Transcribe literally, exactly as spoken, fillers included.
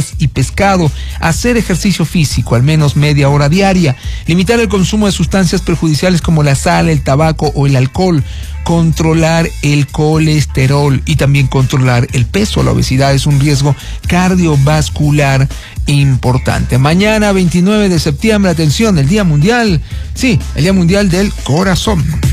y pescado, hacer ejercicio físico al menos media hora diaria, limitar el consumo de sustancias perjudiciales como la sal, el tabaco o el alcohol, controlar el colesterol y también controlar el peso. La obesidad es un riesgo cardiovascular importante. Mañana veintinueve de septiembre, atención, el Día Mundial, sí, el Día Mundial del Corazón.